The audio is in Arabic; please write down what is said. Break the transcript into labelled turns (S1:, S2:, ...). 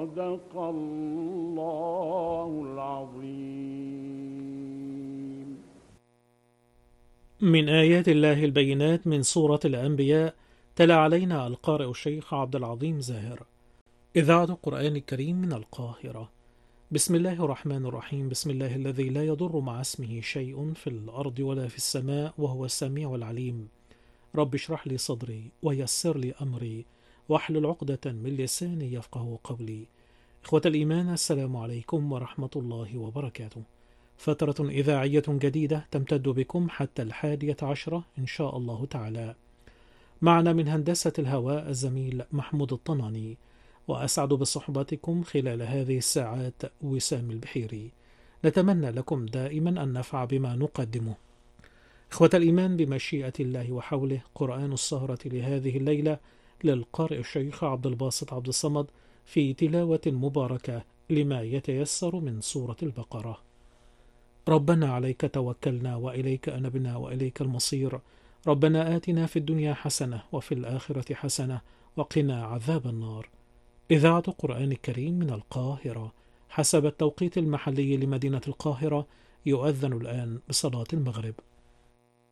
S1: صدق الله العظيم.
S2: من آيات الله البينات من سورة الأنبياء. تلا علينا القارئ الشيخ عبد العظيم زاهر. إذاعة القرآن الكريم من القاهرة. بسم الله الرحمن الرحيم. بسم الله الذي لا يضر مع اسمه شيء في الأرض ولا في السماء وهو السميع العليم. رب اشرح لي صدري ويسر لي أمري واحلل عقدة من لساني يفقه قولي. إخوة الإيمان، السلام عليكم ورحمة الله وبركاته. فترة إذاعية جديدة تمتد بكم حتى 11 إن شاء الله تعالى. معنا من هندسة الهواء الزميل محمود الطناني، وأسعد بصحبتكم خلال هذه الساعات وسام البحيري. نتمنى لكم دائما النفع بما نقدمه. إخوة الإيمان، بمشيئة الله وحوله قرآن السهرة لهذه الليلة للقارئ الشيخ عبد الباسط عبد الصمد في تلاوة مباركة لما يتيسر من سورة البقرة. ربنا عليك توكلنا وإليك أنبنا وإليك المصير. ربنا آتنا في الدنيا حسنة وفي الآخرة حسنة وقنا عذاب النار. إذاعة القرآن الكريم من القاهرة. حسب التوقيت المحلي لمدينة القاهرة يؤذن الآن بصلاة المغرب.